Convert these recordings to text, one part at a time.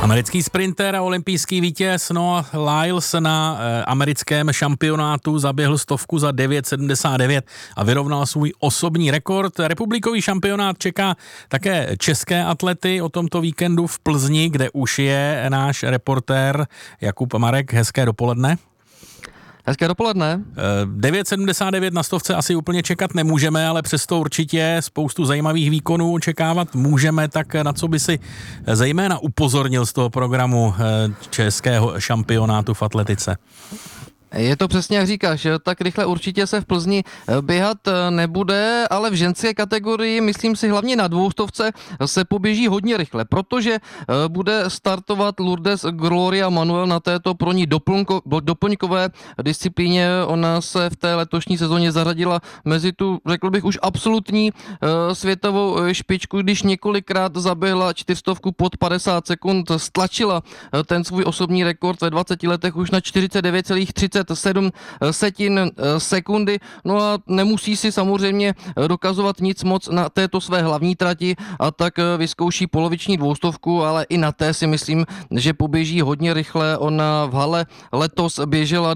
Americký sprinter a olympijský vítěz Noah Lyles na americkém šampionátu zaběhl 100 za 9,79 a vyrovnal svůj osobní rekord. Republikový šampionát čeká také české atlety o tomto víkendu v Plzni, kde už je náš reportér Jakub Marek. Hezké dopoledne. Hezké dopoledne. 9,79 na 100 asi úplně čekat nemůžeme, ale přesto určitě spoustu zajímavých výkonů očekávat můžeme, tak na co by si zejména upozornil z toho programu českého šampionátu v atletice? Je to přesně jak říkáš, tak rychle určitě se v Plzni běhat nebude, ale v ženské kategorii, myslím si hlavně na 200 se poběží hodně rychle, protože bude startovat Lourdes Gloria Manuel na této pro ní doplňkové disciplíně. Ona se v té letošní sezóně zařadila mezi tu, řekl bych, už absolutní světovou špičku, když několikrát zaběhla 400 pod 50 sekund, stlačila ten svůj osobní rekord ve 20 letech už na 49,37 sekundy, no a nemusí si samozřejmě dokazovat nic moc na této své hlavní trati a tak vyzkouší poloviční 200, ale i na té si myslím, že poběží hodně rychle. Ona v hale letos běžela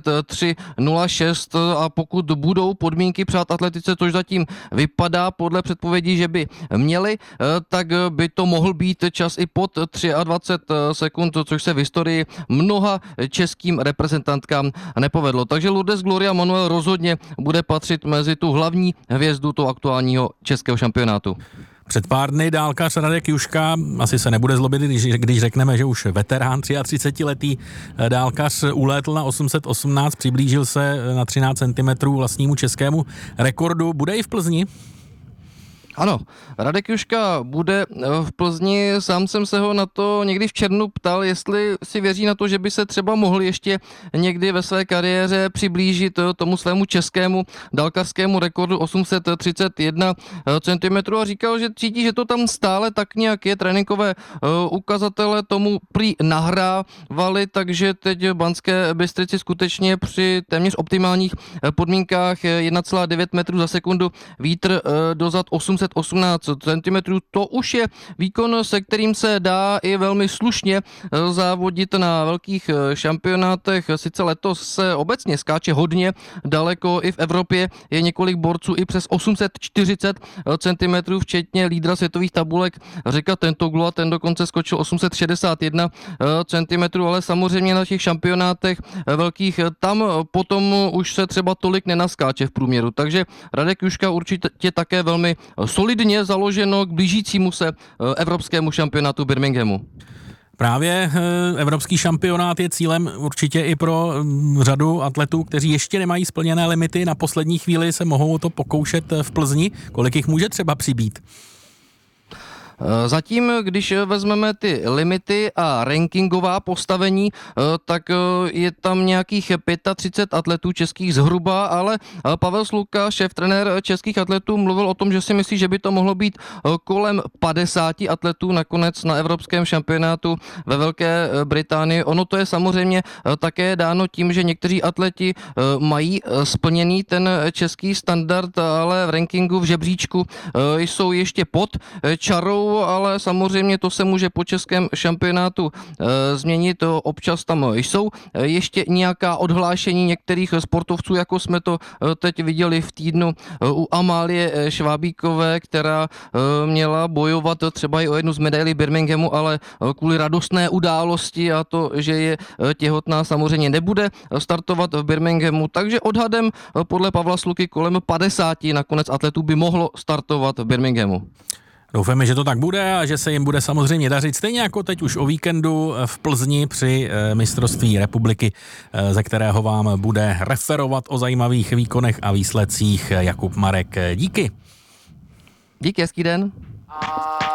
23,06 a pokud budou podmínky přát atletice, což zatím vypadá podle předpovědí, že by měly, tak by to mohl být čas i pod 23 sekund, což se v historii mnoha českým reprezentantkám nepovedlo. Takže Lourdes Gloria Manuel rozhodně bude patřit mezi tu hlavní hvězdu toho aktuálního českého šampionátu. Před pár dny dálkař Radek Juška, asi se nebude zlobit, když řekneme, že už veterán 33letý dálkař ulétl na 818, přiblížil se na 13 cm vlastnímu českému rekordu. Bude i v Plzni? Ano, Radek Juška bude v Plzni, sám jsem se ho na to někdy v červnu ptal, jestli si věří na to, že by se třeba mohl ještě někdy ve své kariéře přiblížit tomu svému českému dálkařskému rekordu 831 cm a říkal, že cítí, že to tam stále tak nějak je, tréninkové ukazatele tomu prý nahrávali, takže teď v Banské Bystrici skutečně při téměř optimálních podmínkách 1,9 metrů za sekundu vítr dozad 818 cm. To už je výkon, se kterým se dá i velmi slušně závodit na velkých šampionátech. Sice letos se obecně skáče hodně daleko, i v Evropě je několik borců i přes 840 cm, včetně lídra světových tabulek Řeka Tentoglua, ten dokonce skočil 861 cm, ale samozřejmě na těch šampionátech velkých tam potom už se třeba tolik nenaskáče v průměru. Takže Radek Juška určitě také velmi solidně založeno k blížícímu se evropskému šampionátu Birminghamu. Právě evropský šampionát je cílem určitě i pro řadu atletů, kteří ještě nemají splněné limity. Na poslední chvíli se mohou to pokoušet v Plzni. Kolik jich může třeba přibýt? Zatím, když vezmeme ty limity a rankingová postavení, tak je tam nějakých 35 atletů českých zhruba, ale Pavel Sluka, šéf-trenér českých atletů, mluvil o tom, že si myslí, že by to mohlo být kolem 50 atletů nakonec na evropském šampionátu ve Velké Británii. Ono to je samozřejmě také dáno tím, že někteří atleti mají splněný ten český standard, ale v rankingu, v žebříčku jsou ještě pod čarou, ale samozřejmě to se může po českém šampionátu změnit. Občas tam jsou ještě nějaká odhlášení některých sportovců, jako jsme to teď viděli v týdnu u Amálie Švábíkové, která měla bojovat třeba i o jednu z medailí Birminghamu, ale kvůli radostné události a to, že je těhotná, samozřejmě nebude startovat v Birminghamu. Takže odhadem podle Pavla Sluky kolem 50 nakonec atletů by mohlo startovat v Birminghamu. Doufáme, že to tak bude a že se jim bude samozřejmě dařit. Stejně jako teď už o víkendu v Plzni při mistrovství republiky, ze kterého vám bude referovat o zajímavých výkonech a výsledcích Jakub Marek. Díky. Díky, hezký den.